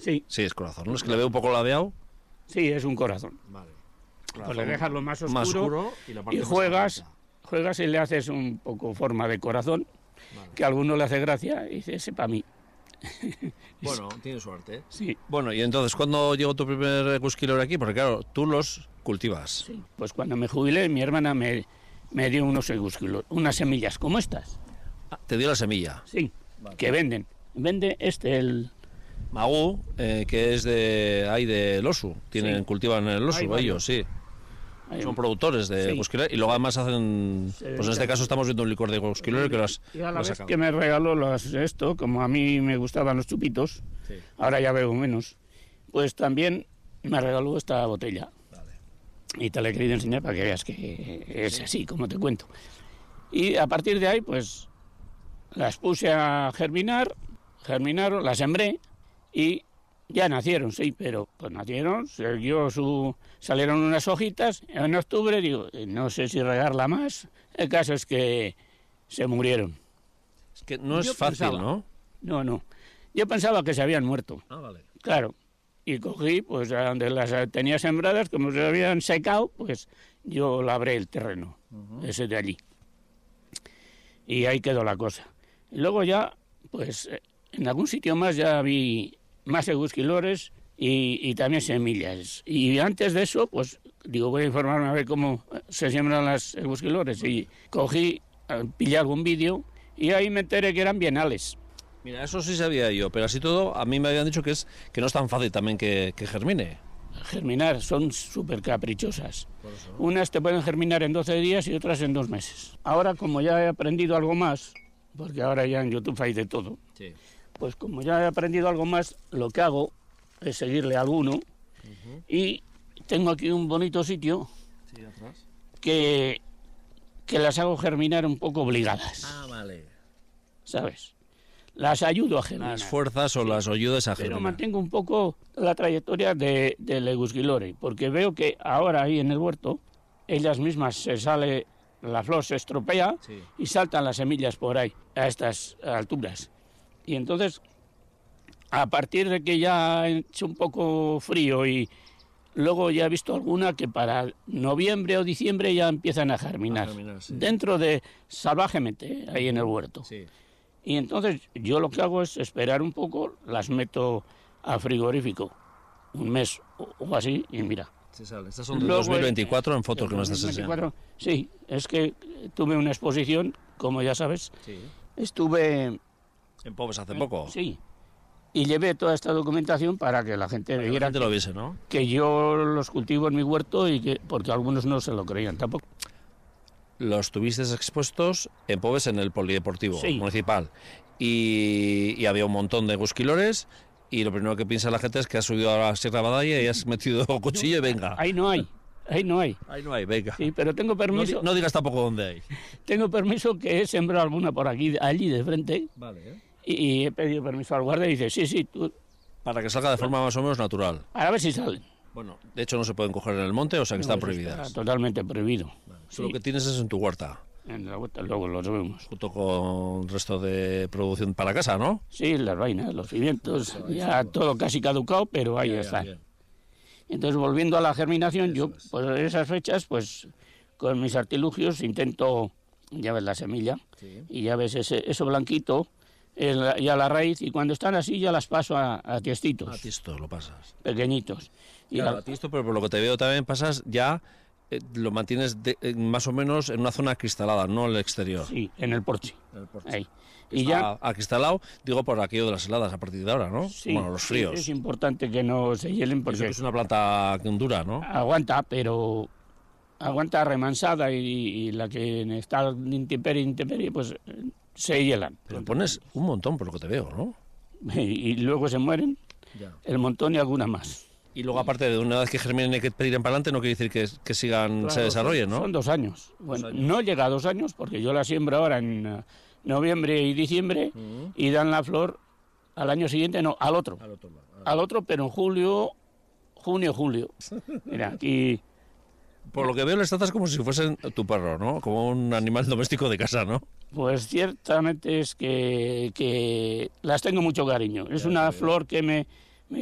Sí. Sí, es corazón, ¿no? Es que le veo un poco ladeado. Sí, es un corazón. Vale. Pues le dejas lo más Más oscuro, oscuro y la parte más juegas clarita. y le haces un poco forma de corazón, Vale. que a alguno le hace gracia y dice, ese para mí. Bueno, tiene suerte, ¿eh? Sí. Bueno, y entonces, ¿cuándo llegó tu primer Gusquilore aquí? Porque claro, tú los cultivas. Sí. Pues cuando me jubilé, mi hermana me dio unas semillas como estas. Ah, te dio la semilla. Sí, Vale. que venden. Vende el... Magú, que es de Losu. Cultivan en el Losu, Hay ellos, sí. hay Son un- productores de Sí. Gusquilore y luego además hacen, Se pues en dedican. este caso estamos viendo un licor de Gusquilore que Y a la lo has vez sacado. que me regaló esto, como a mí me gustaban los chupitos, Sí. ahora ya bebo menos, pues también me regaló esta botella. Vale. Y te la he querido enseñar para que veas que es así, como te cuento. Y a partir de ahí, pues las puse a germinaron, las sembré y ya nacieron, sí, pero pues nacieron, salieron unas hojitas. En octubre digo, no sé si regarla más. El caso es que se murieron. Es que no es Yo fácil, pensaba- ¿no? No. Yo pensaba que se habían muerto, Ah, vale. claro. Y cogí, pues a donde las tenía sembradas, como se habían secado, pues yo labré el terreno, ese de allí. Y ahí quedó la cosa. Y luego ya, pues en algún sitio más ya vi más egusquilores y también semillas. Y antes de eso, pues digo, voy a informarme a ver cómo se siembran las egusquilores. Y cogí, pillé algún vídeo y ahí me enteré que eran bienales. Mira, eso sí sabía yo, pero así todo, a mí me habían dicho que no es tan fácil también que germine. Germinar, son súper caprichosas. Unas te pueden germinar en 12 días y otras en 2 meses. Ahora, como ya he aprendido algo más, porque ahora ya en YouTube hay de todo, Sí. pues como ya he aprendido algo más, lo que hago es seguirle a alguno y tengo aquí un bonito sitio Sí, atrás. que las hago germinar un poco obligadas, Ah, vale. ¿sabes? Las ayudo a germinar. Las fuerzas o las ayudas a Pero germinar. mantengo un poco la trayectoria del Egusquilore, porque veo que ahora ahí en el huerto, ellas mismas la flor se estropea Sí. y saltan las semillas por ahí, a estas alturas. Y entonces, a partir de que ya ha hecho un poco frío y luego ya he visto alguna que para noviembre o diciembre ya empiezan a germinar. Sí. Dentro de, salvajemente, ahí en el huerto. Sí. Y entonces yo lo que hago es esperar un poco, las meto a frigorífico, un mes o así, y mira. Sí, sale. Estas son de Luego, 2024 en fotos que nos estás 2024, enseñando. sí, es que tuve una exposición, como ya sabes, Sí. estuve... En Pobes hace poco. Sí, y llevé toda esta documentación para que la gente Para que la viera gente lo viese, ¿no? que yo los cultivo en mi huerto y que porque algunos no se lo creían tampoco. Los tuviste expuestos en Pobes en el polideportivo Sí. municipal y había un montón de gusquilores y lo primero que piensa la gente es que has subido a la Sierra Badalla y has metido cuchillo y venga. Ahí no hay. Ahí no hay, venga. Sí, pero tengo permiso, No digas tampoco dónde hay. tengo permiso que he sembrado alguna por aquí, allí de frente, Vale. y he pedido permiso al guardia y dice, sí, tú, Para que salga de forma más o menos natural. para ver si salen. Bueno, de hecho no se pueden coger en el monte, o sea que No, están eso prohibidas. está totalmente prohibido. Tú lo Sí, que tienes es en tu huerta, en la vuelta luego los vemos. junto con el resto de producción para casa, ¿no? Sí, las vainas, los pimientos, ya todo casi caducado, pero ahí están. bien. Entonces, volviendo a la germinación, yo, pues en esas fechas, pues con mis artilugios intento, ya ves la semilla, Sí. y ya ves eso blanquito, ya la raíz, y cuando están así ya las paso a tiestitos, A ti esto lo pasas. pequeñitos. Y Claro, a ti esto, pero por lo que te veo también pasas ya, lo mantienes más o menos en una zona acristalada, no en el exterior. sí, en el porche, En el porche. ahí. Y Y ya, acristalado, digo por aquello de las heladas a partir de ahora, ¿no? sí, Bueno, los sí, fríos. es importante que no se hielen Eso que porque es una planta dura, ¿no? aguanta, pero aguanta remansada y la que está intemperie, pues se hielan. Pero pones un montón por lo que te veo, ¿no? Y luego se mueren el montón y alguna más. Y luego, aparte de una vez que germinen y que tiren para adelante, no quiere decir que sigan, se desarrollen, ¿no? Son 2 años. Bueno, años. no llega a 2 años porque yo la siembro ahora en noviembre y diciembre y dan la flor al año siguiente, no, al otro. Al otro lado. Al otro, pero en julio, julio. Mira, aquí... Por lo que veo, les tratas como si fuesen tu perro, ¿no? Como un animal doméstico de casa, ¿no? Pues ciertamente es que las tengo mucho cariño. Es una flor que